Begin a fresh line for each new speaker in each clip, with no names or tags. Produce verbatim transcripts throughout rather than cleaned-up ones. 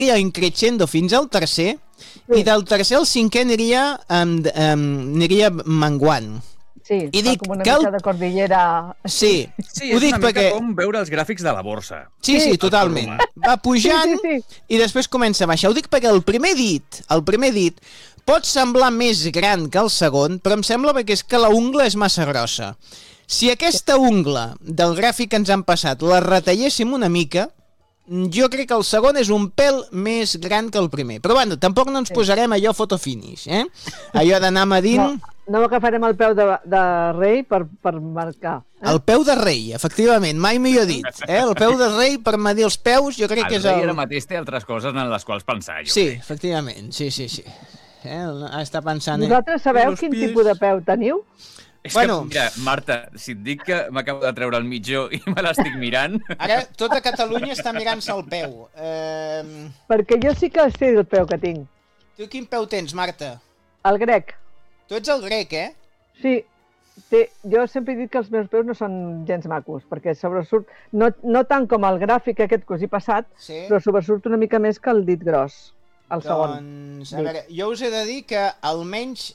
Aniria increixendo fins al tercer, sí. I del tercer al cinquè aniria, um, um, aniria menguant.
Sí,
I dic
com una
que el...
mica de cordillera...
Sí,
sí,
ho
és
dic
una
perquè...
mica com veure els gràfics de la borsa.
Sí, sí, totalment. Va pujant
sí, sí, sí.
I després comença a baixar. Ho dic perquè el primer dit, el primer dit pot semblar més gran que el segon, però em sembla perquè és que la ungla és massa grossa. Si aquesta ungla del gràfic que ens han passat la retalléssim una mica, jo crec que el segon és un pèl més gran que el primer. Però bueno, tampoc no ens sí. posarem allò photo finish, eh? Allò d'anar medint...
No, no agafarem el peu de, de rei per, per marcar. Eh?
El peu de rei, efectivament, mai millor dit. Eh? El peu de rei per medir els peus, jo crec
el
que és el...
El rei ara mateix té altres coses en les quals pensar, jo
Sí,
crec.
efectivament, sí, sí, sí. Eh? Està pensant...
Vosaltres sabeu quin pies... tipus de peu teniu?
És
bueno,
que, mira, Marta, si et dic que m'acabo de treure el mitjó i me l'estic mirant...
Ara tota Catalunya està mirant-se el peu. Eh...
Perquè jo sí que sé el peu que tinc.
Tu quin peu tens, Marta?
El grec.
Tu ets el grec, eh?
Sí. Té, jo sempre he dit que els meus peus no són gens macos, perquè sobresurt, no, no tant com el gràfic aquest que us he passat, sí. Però sobresurt una mica més que el dit gros, el
doncs,
segon.
Doncs, a veure, jo us he de dir que almenys...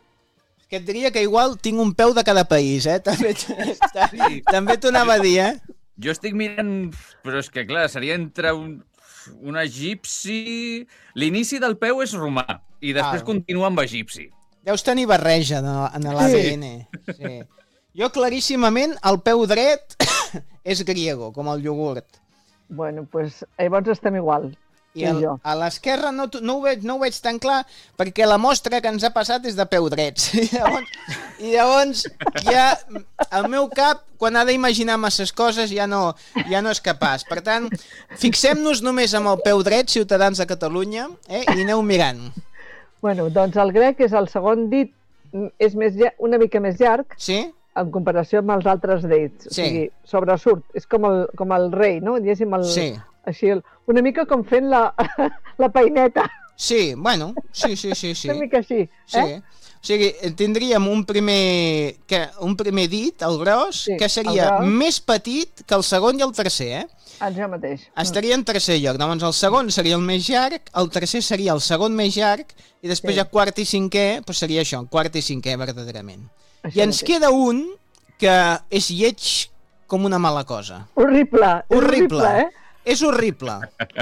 que et diria que igual tinc un peu de cada país, eh? També, sí. també t'ho anava a dir, eh?
Jo estic mirant... Però és que, clar, seria entre un, un egipci... L'inici del peu és romà, i després ah. continua amb egipci.
Deus tenir barreja en l'A D N. Sí. Sí. Jo claríssimament el peu dret és griego, com el iogurt.
Bueno, doncs pues, llavors estem igual.
I el, a l'esquerra no, no, ho veig, no ho veig tan clar perquè la mostra que ens ha passat és de peu drets. I llavors, i llavors ja el meu cap, quan ha d'imaginar masses coses, ja no, ja no és capaç. Per tant, fixem-nos només amb el peu dret, ciutadans de Catalunya, eh, i aneu mirant.
Bueno, doncs el grec és el segon dit, és més, una mica més llarg,
sí?
En comparació amb els altres dits. Sí. O sigui, sobresurt, és com el, com el rei, no? Diguéssim, el...
Sí.
Així, una mica com fent la, la peineta.
Sí, bueno, sí, sí, sí. sí.
Una mica així, eh?
Sí. O sigui, tindríem un primer, que, un primer dit, el gros, sí, que seria gros. Més petit que el segon i el tercer, eh?
Això mateix.
Estaria en tercer lloc. Llavors el segon seria el més llarg, el tercer seria el segon més llarg, i després sí. Ja quart i cinquè, doncs seria això, quart i cinquè, verdaderament. Això I ens mateix. Queda un que és lleig com una mala cosa.
Horrible,
horrible,
horrible eh?
És horrible.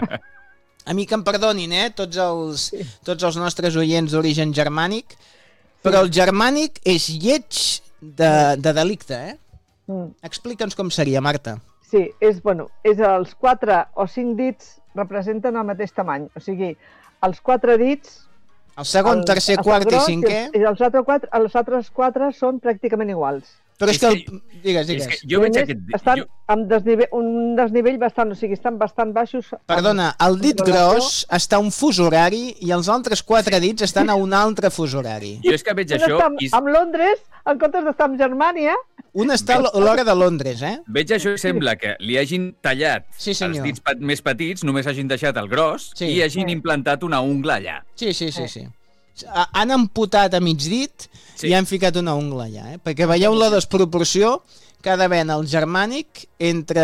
A mi que em perdonin, eh, tots els, sí. tots els nostres oients d'origen germànic, però sí. El germànic és lleig de, de delicte, eh? Mm. Explica'ns com seria, Marta.
Sí, és, bueno, és els quatre o cinc dits representen el mateix tamany. O sigui, els quatre dits...
El segon, el, tercer, el quart i cinquè...
I els, altres quatre, els altres quatre són pràcticament iguals.
Però és que... El... Digues, digues.
És que jo veig aquest...
Estan
jo...
amb desnivell, un desnivell bastant... O sigui, estan bastant baixos...
Perdona, el dit gros està a un fus horari i els altres quatre dits estan a un altre fus horari.
Jo és que veig
un
això...
I... Amb Londres, en comptes d'estar amb Germània...
Un està a l'hora de Londres, eh?
Veig això i sembla que li hagin tallat
sí,
els dits pe més petits, només hagin deixat el gros, sí. I hagin sí. Implantat una ungla allà.
Sí, sí, sí, sí. Han amputat a mig dit sí. I han ficat una ungla allà, eh? Perquè veieu la desproporció que ha d'haver en el germànic entre...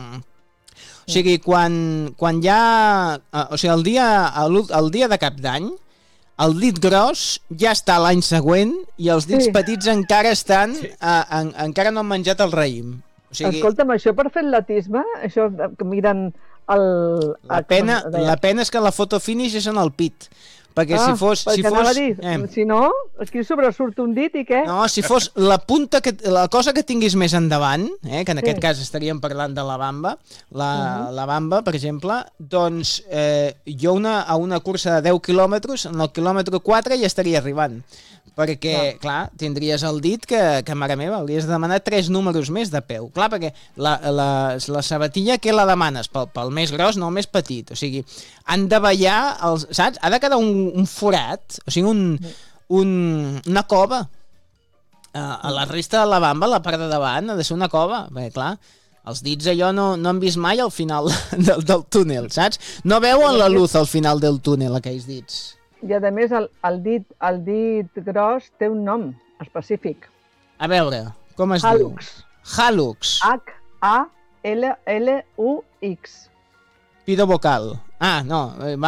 O sigui, quan, quan hi ha... O sigui, el dia, el, el dia de cap d'any, el dit gros ja està l'any següent i els dits sí. Petits encara estan... Sí. Uh, en, encara no han menjat el raïm. O sigui...
Escolta'm, això per fer atletisme, això que miren el...
La pena, la pena és que la foto finish és en el pit. Perquè ah, si fos... Si, fos
dir, eh. si no, aquí sobresurt un dit i què?
No, si fos la punta, que, la cosa que tinguis més endavant, eh, que en sí. Aquest cas estaríem parlant de la bamba, la, uh-huh. la bamba, per exemple, doncs eh, jo una, a una cursa de deu quilòmetres, en el quilòmetre quatre ja estaria arribant. Perquè, ah. clar, tindries el dit que, que mare meva, hauries de demanar tres números més de peu. Clar, perquè la, la, la sabatilla, què la demanes? Pel, pel més gros, no el més petit. O sigui, han de ballar, els, saps? Ha de quedar un, un forat, o sigui, un, un, una cova. Uh, a la resta de la bamba, la part de davant, ha de ser una cova. Perquè, clar, els dits allò no, no han vist mai al final del, del túnel, saps? No veuen la luz al final del túnel, aquells dits.
I a més el, el, dit, el dit gros té un nom específic.
A veure, com es
Hallux.
diu? Hallux.
H A L L U X.
Pido vocal. Ah, no, va.